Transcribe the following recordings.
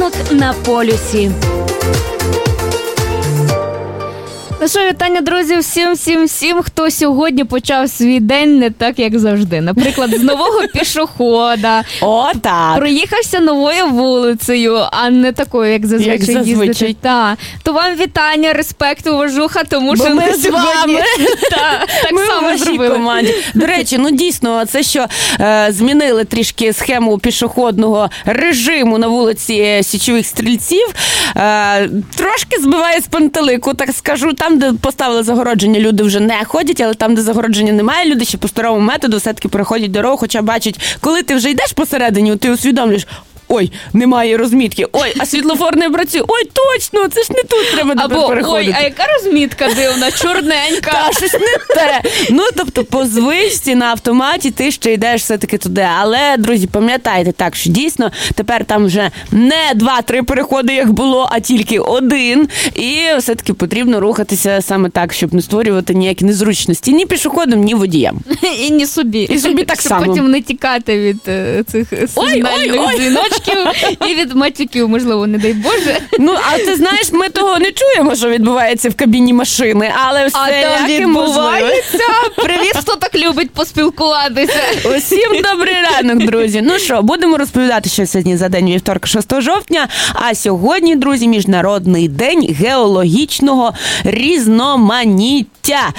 Ранок на полюсі. Ну що, вітання, друзі, всім, хто сьогодні почав свій день не так, як завжди. Наприклад, з нового пішохода. О, так. Проїхався новою вулицею, а не такою, як зазвичай їздити. То вам вітання, респект, уважуха, тому що ми з вами. Так ми само зробили. Команді. До речі, дійсно, це що змінили трішки схему пішохідного режиму на вулиці Січових Стрільців. Трошки збиває з пантелику, так скажу. Там, де поставили загородження, люди вже не ходять, але там, де загородження немає, люди ще по старому методу все-таки переходять дорогу, хоча бачать, коли ти вже йдеш посередині, ти усвідомлюєш, ой, немає розмітки, ой, а світлофор не працює, ой, точно, це ж не тут треба тепер переходити. Ой, а яка розмітка дивна, чорненька. Та, щось не те. Тобто по звичці на автоматі ти ще йдеш все-таки туди. Але, друзі, пам'ятайте так, що дійсно тепер там вже не 2-3 переходи, як було, а тільки один. І все-таки потрібно рухатися саме так, щоб не створювати ніякі незручності ні пішоходам, ні водіям. І ні собі. І собі так само. Щоб потім не тікати від цих сигнальних дзвіночків. І від матюків, можливо, не дай Боже. А ти знаєш, ми того не чуємо, що відбувається в кабіні машини, але все як відбувається. Привіт, хто так любить поспілкуватися. Усім добрий ранок, друзі. Ну що, будемо розповідати, що сьогодні за день вівторка 6 жовтня, а сьогодні, друзі, Міжнародний день геологічного різноманіття.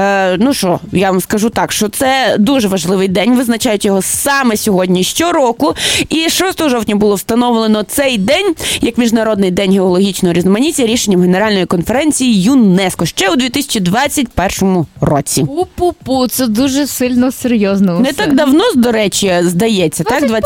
Я вам скажу так, що це дуже важливий день, визначають його саме сьогодні щороку, і 6 жовтня було встановлено цей день як Міжнародний день геологічного різноманіття рішенням Генеральної конференції ЮНЕСКО ще у 2021 році. Пу-пу-пу, це дуже сильно серйозно. Не так давно, до речі, здається,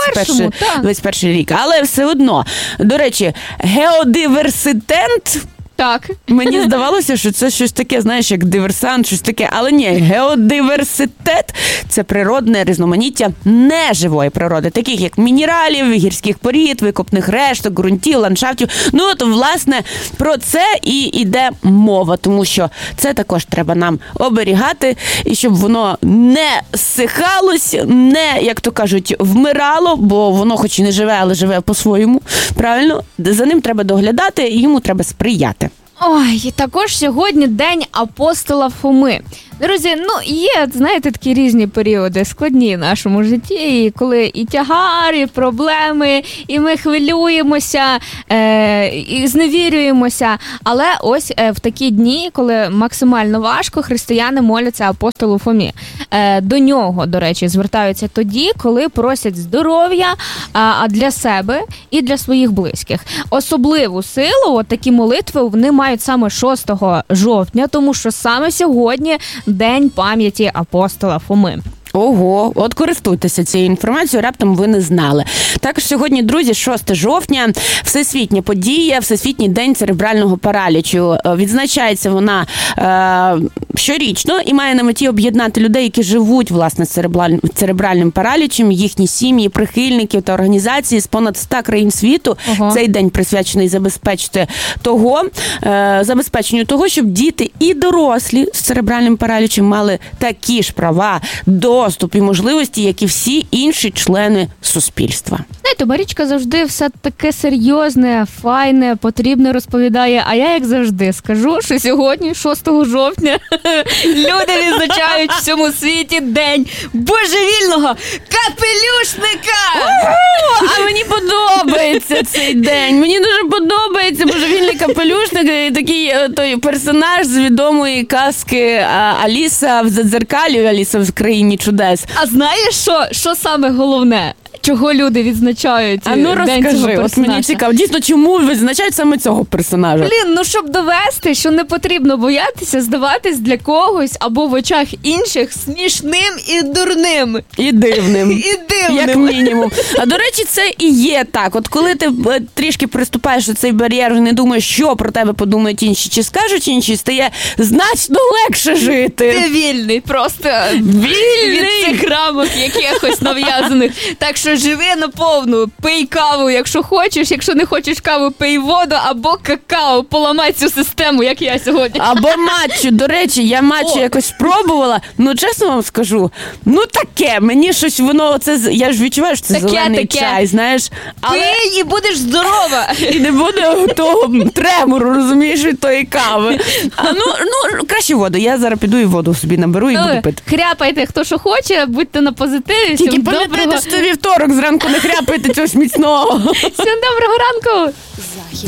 21 рік, але все одно. До речі, геодиверситет. Так. Мені здавалося, що це щось таке, знаєш, як диверсант, щось таке. Але ні, геодиверситет – це природне різноманіття неживої природи, таких як мінералів, гірських порід, викопних решток, ґрунтів, ландшафтів. Власне, про це і йде мова, тому що це також треба нам оберігати, і щоб воно не зсихалось, не, як то кажуть, вмирало, бо воно хоч і не живе, але живе по-своєму, правильно? За ним треба доглядати, і йому треба сприяти. Ой, також сьогодні день апостола Фоми. Друзі, є, знаєте, такі різні періоди складні в нашому житті, і коли і тягар, і проблеми, і ми хвилюємося, і зневірюємося. Але ось в такі дні, коли максимально важко, християни моляться апостолу Фомі. До нього, до речі, звертаються тоді, коли просять здоров'я для себе і для своїх близьких. Особливу силу, такі молитви, вони мають саме 6 жовтня, тому що саме сьогодні День пам'яті апостола Фоми. Ого, от користуйтеся цією інформацією, раптом ви не знали. Також сьогодні, друзі, 6 жовтня, всесвітня подія, Всесвітній день церебрального паралічу. Відзначається вона щорічно і має на меті об'єднати людей, які живуть, власне, з церебральним паралічем, їхні сім'ї, прихильників та організації з понад 100 країн світу. Ого. Цей день присвячений забезпеченню того, щоб діти і дорослі з церебральним паралічем мали такі ж права, доступ і можливості, як і всі інші члени суспільства. Знаєте, Марічка завжди все таке серйозне, файне, потрібне розповідає, а я, як завжди, скажу, що сьогодні, 6 жовтня, люди відзначають в всьому світі день божевільного капелюшника! А мені подобається цей день. Мені дуже подобається божевільний капелюшник, такий той персонаж з відомої казки Аліса в Дзеркалі, Аліса в країні чудес. А знаєш, що саме головне? Чого люди відзначають день цього персонажа? От мені цікаво. Дійсно, чому відзначають саме цього персонажа? Щоб довести, що не потрібно боятися здаватись для когось або в очах інших смішним і дурним. І дивним. Як мінімум. А, до речі, це і є так. От коли ти трішки приступаєш до цей бар'єр, не думаєш, що про тебе подумають інші, чи скажуть інші, стає значно легше жити. Ти вільний, просто вільний від цих рамок якихось нав'язаних. Так що що живи наповну. Пий каву, якщо хочеш. Якщо не хочеш каву, пий воду або какао. Поламай цю систему, як я сьогодні. Або матчу. До речі, я матчу якось спробувала. Ну, чесно вам скажу, ну таке, мені щось воно, це, я ж відчуваю, що це Таке, зелений таке. чай, знаєш. Але Пий і будеш здорова. і не буде того тремору, розумієш, від тої кави. Ну, краще воду. Я зараз піду і воду собі наберу і буду пити. Хряпайте, хто що хоче, будьте на позитиві. Тільки Всім пам'ятайте, доброго. що це вівторок, зранку не хряпайте цього сміцного. Всім доброго ранку. Захід.